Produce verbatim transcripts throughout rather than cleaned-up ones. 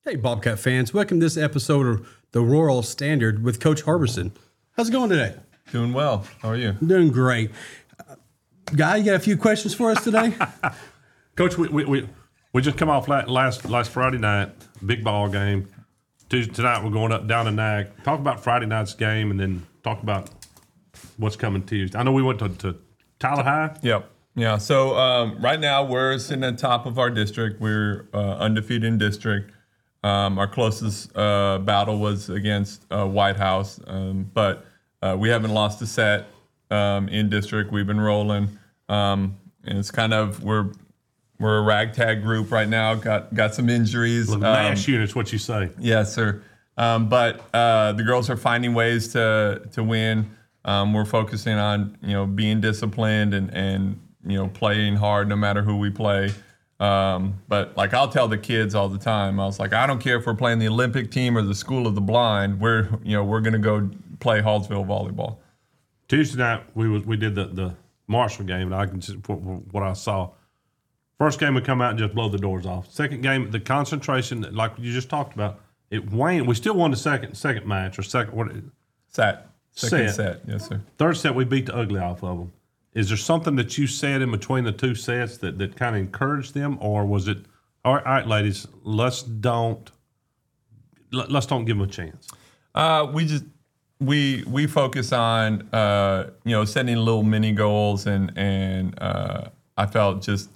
Hey, Bobcat fans. Welcome to this episode of the Royal Standard with Coach Harbison. How's it going today? Doing well. How are you? Doing great. Uh, Guy, you got a few questions for us today? Coach, we, we, we, we just come off last last Friday night, big ball game. Tuesday, tonight we're going up down to N A C. Talk about Friday night's game and then talk about what's coming Tuesday. I know we went to, to Tyler High. Yep. Yeah. So um, right now we're sitting at the top of our district. We're uh, undefeated in district. Um, our closest uh, battle was against uh, White House, um, but uh, we haven't lost a set um, in district. We've been rolling, um, and it's kind of we're we're a ragtag group right now. Got got some injuries. The mash um, unit's what you say. Yes, sir. Um, but uh, the girls are finding ways to to win. Um, we're focusing on you know being disciplined and and you know playing hard no matter who we play. Um, but like I'll tell the kids all the time, I was like, I don't care if we're playing the Olympic team or the School of the Blind. We're you know we're gonna go play Hallsville volleyball. Tuesday night we was we did the, the Marshall game, and I can just what I saw. First game we come out and just blow the doors off. Second game, the concentration, like you just talked about, it waned. We still won the second second match or second what? Set. Second set. set. Yes, sir. Third set we beat the ugly off of them. Is there something that you said in between the two sets that, that kind of encouraged them, or was it, all right, all right, ladies, let's don't let, let's don't give them a chance? Uh, we just we we focus on uh, you know setting little mini goals, and and uh, I felt just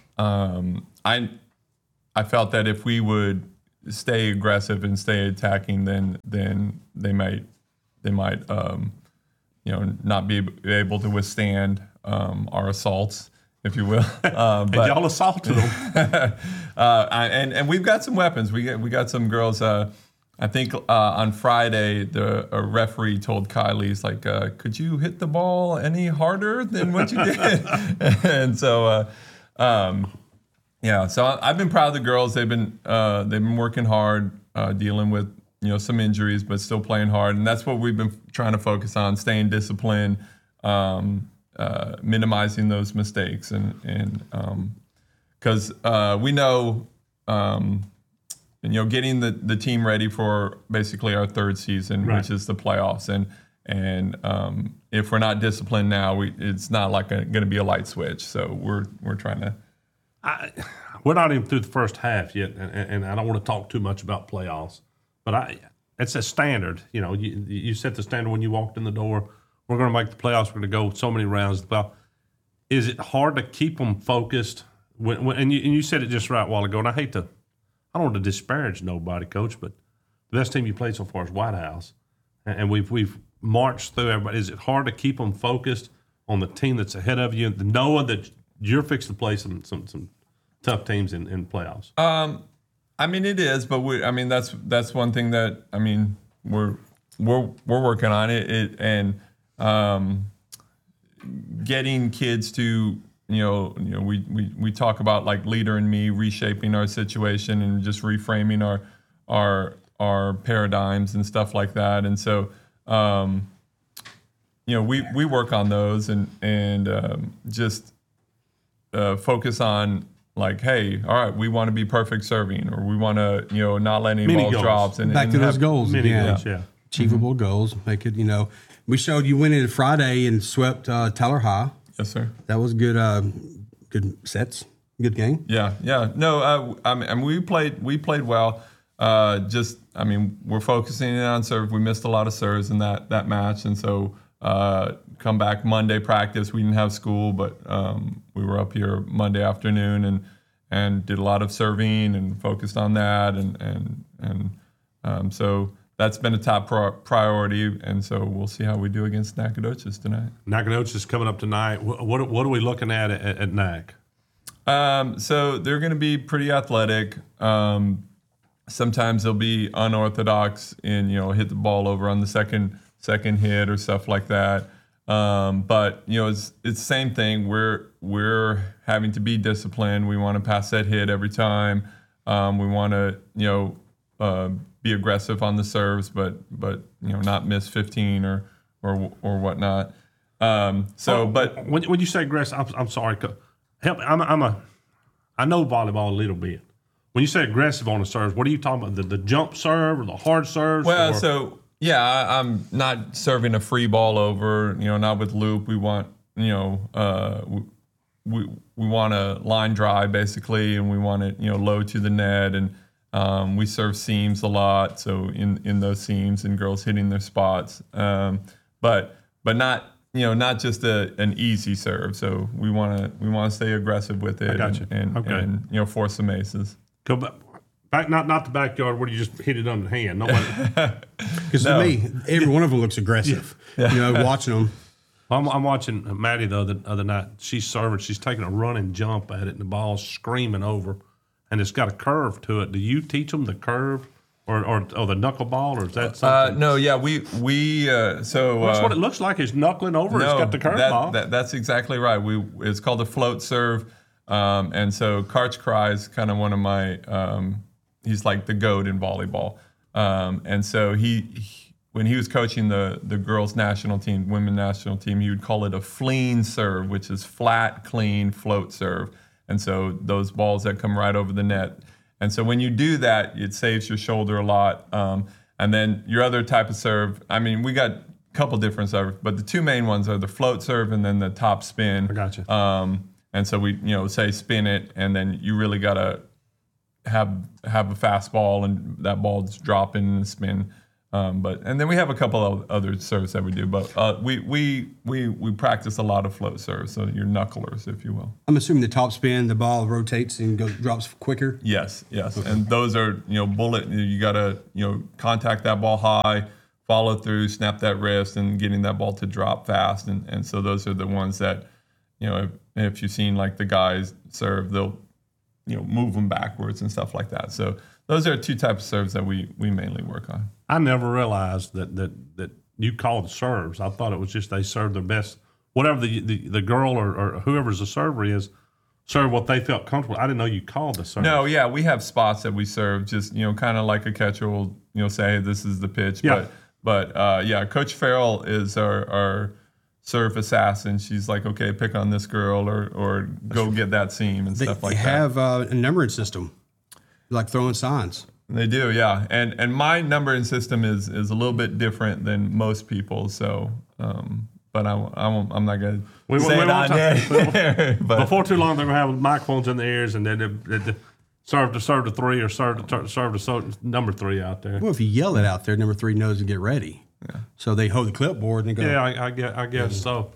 um, I I felt that if we would stay aggressive and stay attacking, then then they might they might. Um, you know, not be able to withstand um, our assaults, if you will. Uh, but, and y'all assaulted them. uh, and and we've got some weapons. We got we got some girls. Uh, I think uh, on Friday the a referee told Kylie, he's like, uh, "Could you hit the ball any harder than what you did?" and so, uh, um, yeah. So I've been proud of the girls. They've been uh, they've been working hard, uh, dealing with. You know, some injuries, but still playing hard. And that's what we've been trying to focus on, staying disciplined, um, uh, minimizing those mistakes. And and because um, uh, we know, um, and, you know, getting the, the team ready for basically our third season, right. which is the playoffs. And and um, if we're not disciplined now, we it's not like going to be a light switch. So we're we're trying to. I, we're not even through the first half yet, and, and I don't want to talk too much about playoffs. But I, it's a standard. You know, you, you set the standard when you walked in the door. We're going to make the playoffs. We're going to go so many rounds. Well, is it hard to keep them focused? When, when, and, you, and you said it just right a while ago, and I hate to – I don't want to disparage nobody, Coach, but the best team you played so far is White House. And, and we've we've marched through everybody. Is it hard to keep them focused on the team that's ahead of you, knowing that you're fixing to play some some, some tough teams in, in playoffs? Um. I mean, it is, but we. I mean, that's that's one thing that I mean we're we're we're working on it. It and um, getting kids to you know you know we, we we talk about like Leader in Me, reshaping our situation and just reframing our our our paradigms and stuff like that. And so um, you know we we work on those and and um, just uh, focus on. Like, hey, all right, we want to be perfect serving, or we want to, you know, not let any Mini balls goals. drop. And, Back and to have, those goals Mini again. goals, yeah. Achievable Mm-hmm. goals. Make it, you know. We showed you winning Friday and swept uh, Tyler High. Yes, sir. That was good. Uh, good sets. Good game. Yeah, yeah. No, uh, I mean, I mean, we played, we played well. Uh, just, I mean, we're focusing in on serve. We missed a lot of serves in that that match, and so uh, come back Monday practice. We didn't have school, but um, we were up here Monday afternoon and. and did a lot of serving and focused on that. And and and um, so that's been a top pro- priority. And so we'll see how we do against Nacogdoches tonight. Nacogdoches is coming up tonight. What, what, what are we looking at at, at N A C? Um, so they're going to be pretty athletic. Um, sometimes they'll be unorthodox and, you know, hit the ball over on the second second hit or stuff like that. Um, but you know, it's it's the same thing. We're we're having to be disciplined. We want to pass that hit every time. Um, we want to you know uh, be aggressive on the serves, but but you know not miss fifteen or or or whatnot. Um, so, oh, but when when you say aggressive, I'm, I'm sorry. Help. I'm a, I'm a I know volleyball a little bit, when you say aggressive on the serves, what are you talking about? The, the jump serve or the hard serves? Well, or? so yeah, I, I'm not serving a free ball over. You know, not with loop. We want you know uh, we we, we want a line drive basically, and we want it you know low to the net, and um, we serve seams a lot. So in in those seams and girls hitting their spots, um, but but not. You know, not just a, an easy serve. So we want to we want to stay aggressive with it, I got you. and, and, Okay. and you know force some aces. Go back, back not not the backyard where you just hit it under the hand. Nobody. Because No. to me, every one of them looks aggressive. You know, watching them. I'm, I'm watching Maddie the other, other night. She's serving. She's taking a running jump at it, and the ball's screaming over, and it's got a curve to it. Do you teach them the curve, or or, or the knuckleball, or is that Uh, something? no, yeah, we we uh, so That's uh, what it looks like. It's knuckling over. no, It's got the curve that, ball. that- that's exactly right. We it's called a float serve, um, and so Karch Cry is kind of one of my um, he's like the goat in volleyball, um, and so he, he when he was coaching the the girls national team, women national team, he would call it a flean serve, which is flat, clean float serve, and so those balls that come right over the net. And so when you do that, it saves your shoulder a lot. Um, and then your other type of serve, I mean, we got a couple different serves, but the two main ones are the float serve and then the top spin. I gotcha. Um, and so we, you know, say spin it, and then you really got to have have a fast ball, and that ball's dropping in the spin. Um, but and then we have a couple of other serves that we do, but uh, we we we we practice a lot of float serves, so your knucklers, if you will. I'm assuming the top spin, the ball rotates and goes drops quicker. Yes, yes, and those are you know bullet. You got to you know contact that ball high, follow through, snap that wrist, and getting that ball to drop fast. And and so those are the ones that you know if, if you've seen like the guys serve, they'll you know move them backwards and stuff like that. So those are two types of serves that we we mainly work on. I never realized that that that you called serves. I thought it was just they serve their best, whatever the the, the girl or, or whoever's the server is, serve what they felt comfortable. I didn't know you called the serve. No, yeah, we have spots that we serve, just you know, kind of like a catcher will you know say, hey, this is the pitch. Yeah. But but uh, yeah, Coach Farrell is our our serve assassin. She's like, okay, pick on this girl or or go get that seam and They stuff like have uh, a numbering system, like throwing signs. that. They do, yeah. And and my numbering system is is a little bit different than most people. So, um, but I, I won't, I'm not gonna We- say we it won't on talk- there. But Before too long, they're gonna have microphones in the ears, and then they, they, they serve to serve to three or serve to serve to so- number three out there. Well, if you yell it out there, number three knows to get ready. Yeah. So they hold the clipboard and they go. Yeah, I, I guess I guess so.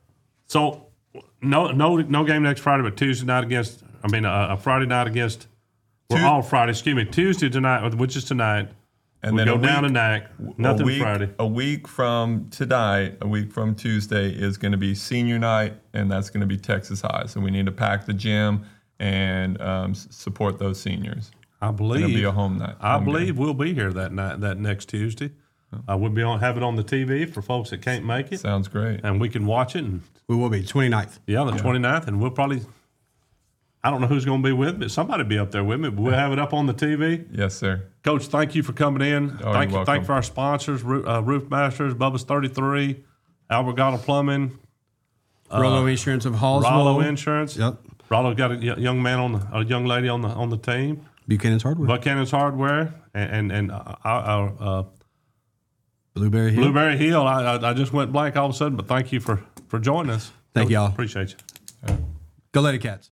So no no no game next Friday, but Tuesday night against. I mean, a, a Friday night against. We're Tu- all Friday. Excuse me, Tuesday tonight, which is tonight. and we then go a down to week- N A C. a Nothing week, Friday. A week from tonight, a week from Tuesday is going to be senior night, and that's going to be Texas High. So we need to pack the gym and um, s- support those seniors. I believe It'll be a home night. I home game. believe we'll be here that night, that next Tuesday. Uh, we'll be on have it on the T V for folks that can't make it, Sounds great. and we can watch it. And We will be twenty-ninth. yeah, the twenty-ninth, and we'll probably. I don't know who's going to be with me. Somebody be up there with me, but we'll have it up on the T V. Yes, sir. Coach, thank you for coming in. Oh, thank you're you, thank welcome. you for our sponsors, Roo- uh, Roof Masters, Bubba's thirty-three, Albert Gala Plumbing, Rollo Insurance of Hallsville. Rollo Insurance. Yep. Rollo got a y- young man on the, a young lady on the on the team. Buchanan's Hardware. Buchanan's Hardware and and, and uh, our, uh, Blueberry Hill. Blueberry Hill. I, I I just went blank all of a sudden, but thank you for for joining us. Thank y'all. Appreciate you. Go Lady Cats.